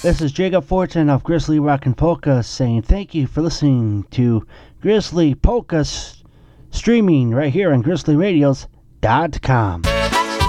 This is Jacob Fortune of Grizzly Rock and Polka saying thank you for listening to Grizzly Polka streaming right here on GrizzlyRadios.com.